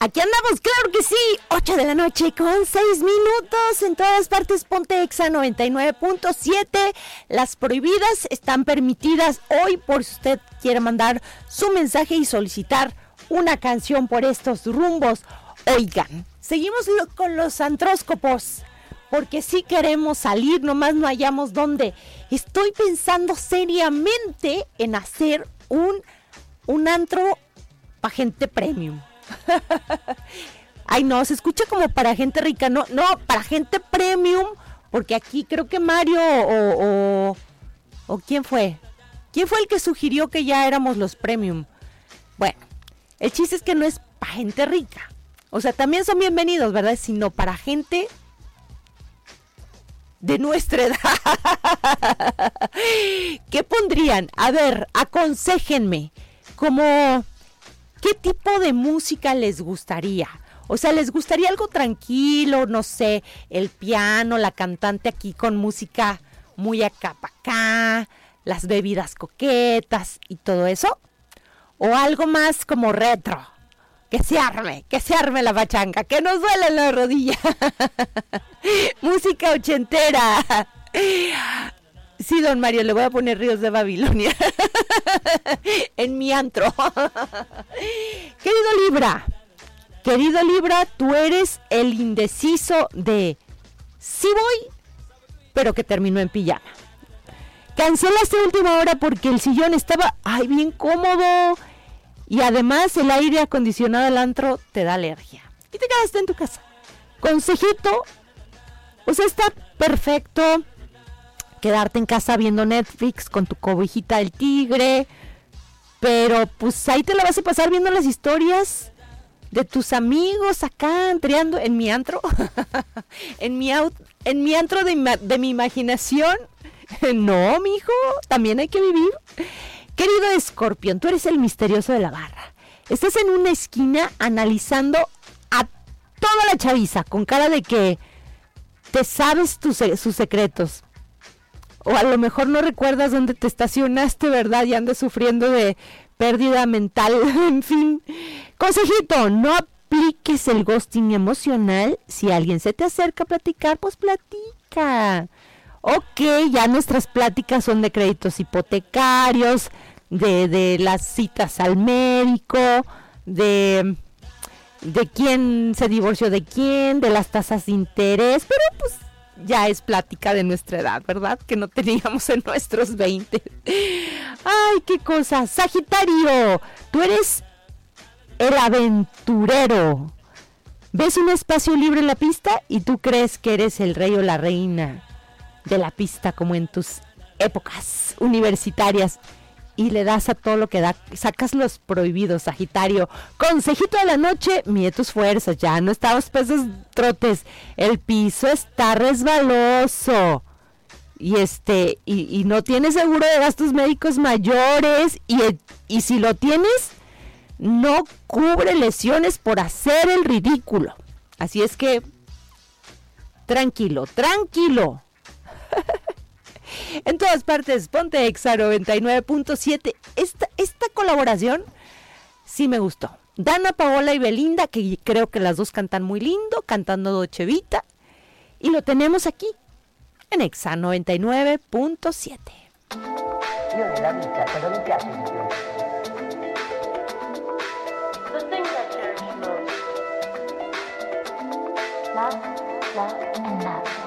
Aquí andamos, claro que sí, 8 de la noche con 6 minutos, en todas partes ponte Exa 99.7, las prohibidas están permitidas hoy por si usted quiere mandar su mensaje y solicitar una canción por estos rumbos. Oigan, seguimos con los antróscopos, porque sí queremos salir, nomás no hallamos dónde. Estoy pensando seriamente en hacer un antro para gente premium. Ay, no, se escucha como para gente rica, no, para gente premium, porque aquí creo que Mario o ¿quién fue el que sugirió que ya éramos los premium? Bueno, el chiste es que no es para gente rica, o sea, también son bienvenidos, ¿verdad? Sino para gente de nuestra edad. ¿Qué pondrían? A ver, aconséjenme, como ¿qué tipo de música les gustaría? O sea, ¿les gustaría algo tranquilo? No sé, el piano, la cantante aquí con música muy acá para acá, las bebidas coquetas y todo eso. ¿O algo más como retro? Que se arme la pachanga, que nos duele la rodilla. Música ochentera. Sí, don Mario, le voy a poner Ríos de Babilonia en mi antro. Querido Libra, tú eres el indeciso de sí voy, pero que terminó en pijama. Cancelaste a última hora porque el sillón estaba, bien cómodo. Y además el aire acondicionado del antro te da alergia. Y te quedaste en tu casa. Consejito, o sea, está perfecto quedarte en casa viendo Netflix con tu cobijita del tigre, pero pues ahí te la vas a pasar viendo las historias de tus amigos acá entreando en mi antro, en mi antro de mi imaginación. No, mijo, también hay que vivir. Querido Escorpión, tú eres el misterioso de la barra. Estás en una esquina analizando a toda la chaviza con cara de que te sabes sus secretos. O a lo mejor no recuerdas dónde te estacionaste, ¿verdad? Y andas sufriendo de pérdida mental. En fin. Consejito, no apliques el ghosting emocional. Si alguien se te acerca a platicar, pues platica. Ok, ya nuestras pláticas son de créditos hipotecarios, de las citas al médico, de quién se divorció de quién, de las tasas de interés, pero pues ya es plática de nuestra edad, ¿verdad? Que no teníamos en nuestros 20. Ay, qué cosa. Sagitario, tú eres el aventurero. Ves un espacio libre en la pista y tú crees que eres el rey o la reina de la pista como en tus épocas universitarias y le das a todo lo que da, sacas los prohibidos, Sagitario. Consejito de la noche, mide tus fuerzas, ya no estamos pesos trotes, el piso está resbaloso y no tienes seguro de gastos médicos mayores y si lo tienes no cubre lesiones por hacer el ridículo, así es que tranquilo. En todas partes, ponte Exa 99.7. Esta colaboración sí me gustó. Dana Paola y Belinda, que creo que las dos cantan muy lindo, cantando Dolce Vita. Y lo tenemos aquí, en Exa 99.7. Io nella vita, quando mi piace di più. The things I cherish most. Love, love, and love.